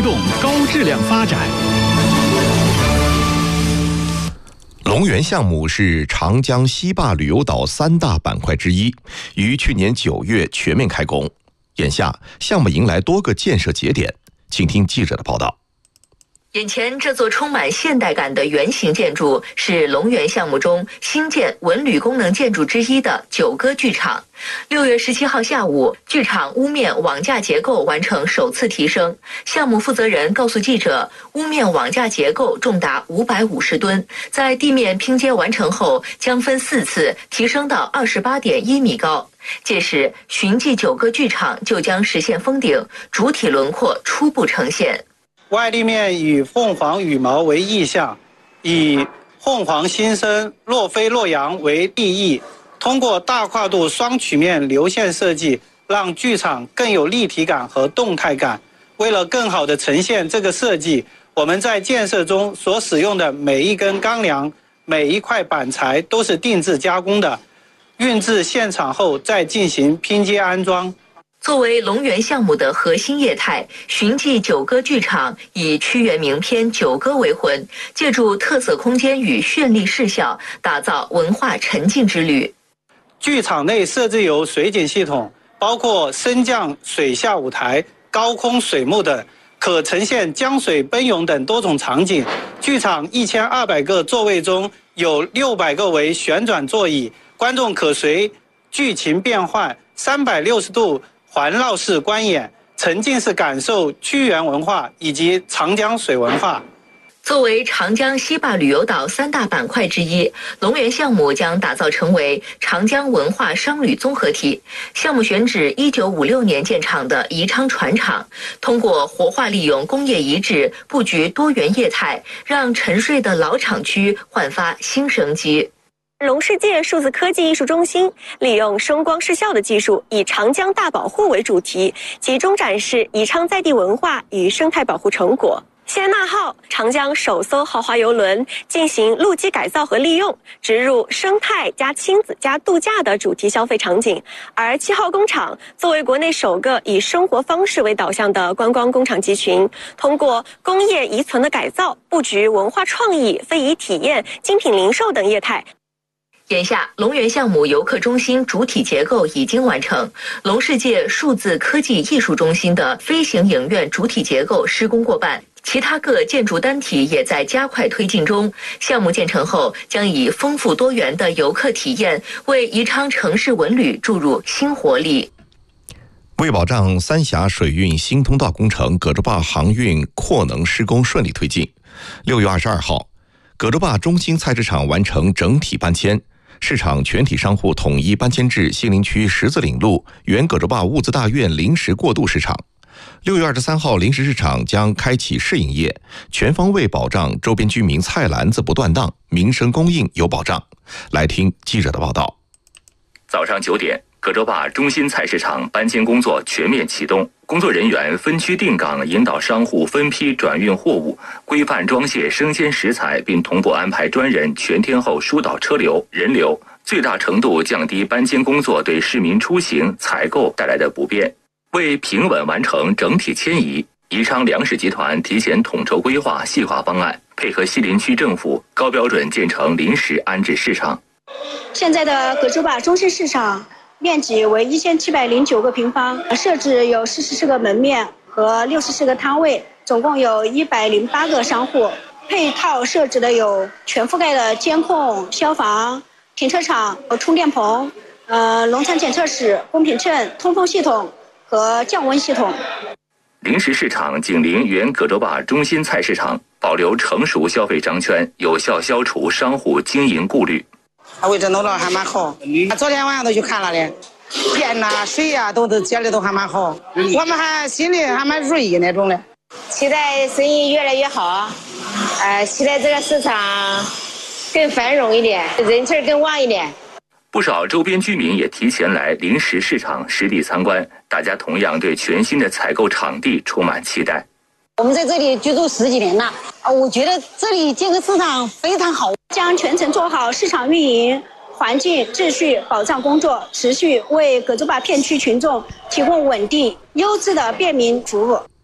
动高质量发展。 龙源项目是长江西坝旅游岛3大板块之一，于去年9月全面开工。眼下，项目迎来多个建设节点，请听记者的报道。 眼前这座充满现代感的圆形建筑是龙源项目中新建文旅功能建筑之一的九歌剧场。6月17号下午，剧场屋面网架结构完成首次提升。项目负责人告诉记者，屋面网架结构重达550吨，在地面拼接完成后，将分4次提升到28.1米高。届时，寻迹九歌剧场就将实现封顶，主体轮廓初步呈现。 外立面以凤凰羽毛为意象，以凤凰新生、洛飞洛阳为立意，通过大跨度双曲面流线设计，让剧场更有立体感和动态感。为了更好地呈现这个设计，我们在建设中所使用的每一根钢梁、每一块板材都是定制加工的，运至现场后再进行拼接安装。 作为龙源项目的核心业态，寻迹九歌剧场以屈原名篇《九歌》为魂，借助特色空间与绚丽视效，打造文化沉浸之旅。 剧场内设置有水景系统，包括升降水下舞台、高空水幕等，可呈现江水奔涌等多种场景。剧场1200个座位中有600个为旋转座椅，观众可随剧情变换360度环绕式观演，沉浸式感受屈原文化以及长江水文化。 作为长江西坝旅游岛3大板块之一，龙源项目将打造成为长江文化商旅综合体。项目选址1956年建厂的宜昌船厂，通过活化利用工业遗址，布局多元业态，让沉睡的老厂区焕发新生机。 龙世界数字科技艺术中心利用声光视效的技术，以长江大保护为主题，集中展示宜昌在地文化与生态保护成果。谢安娜号长江首艘豪华邮轮进行陆基改造和利用，植入生态加亲子加度假的主题消费场景。而7号工厂作为国内首个以生活方式为导向的观光工厂集群，通过工业遗存的改造，布局文化创意、非遗体验、精品零售等业态。 眼下，龙源项目游客中心主体结构已经完成，龙世界数字科技艺术中心的飞行影院主体结构施工过半，其他各建筑单体也在加快推进中。项目建成后，将以丰富多元的游客体验，为宜昌城市文旅注入新活力。 为保障三峡水运新通道工程葛洲坝航运扩能施工顺利推进，6月22号，葛洲坝中心菜市场完成整体搬迁。市场全体商户统一搬迁至西陵区十字岭路原葛洲坝物资大院临时过渡市场。6月23号，临时市场将开启试营业，全方位保障周边居民菜篮子不断档，民生供应有保障。来听记者的报道。 早上9点，葛洲坝中心菜市场搬迁工作全面启动，工作人员分区定岗，引导商户分批转运货物，规范装卸生鲜食材，并同步安排专人全天候疏导车流、人流，最大程度降低搬迁工作对市民出行、采购带来的不便。为平稳完成整体迁移，宜昌粮食集团提前统筹规划细化方案，配合西陵区政府高标准建成临时安置市场。 现在的葛洲坝中心市场面积为1709个平方，设置有44个门面和64个摊位，总共有108个商户。配套设置的有全覆盖的监控、消防、停车场和充电棚、农产检测室、公平秤、通风系统和降温系统。 临时市场紧邻原葛洲坝中心菜市场，保留成熟消费商圈，有效消除商户经营顾虑。 位置弄得还蛮好，昨天晚上都去看了的，电呐、水呀都接的都还蛮好，我们还心里还蛮如意那种的。 期待生意越来越好，期待这个市场更繁荣一点，人气更旺一点。 不少周边居民也提前来临时市场实地参观，大家同样对全新的采购场地充满期待。 我们在这里居住10几年了，我觉得这里建个市场非常好， 将全程做好市场运营、环境秩序保障工作，持续为葛洲坝片区群众提供稳定、优质的便民服务。